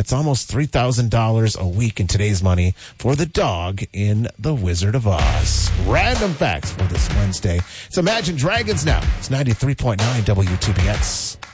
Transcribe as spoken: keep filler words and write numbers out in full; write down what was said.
That's almost three thousand dollars a week in today's money for the dog in The Wizard of Oz. Random facts for this Wednesday. It's Imagine Dragons now. It's ninety-three point nine W T B S.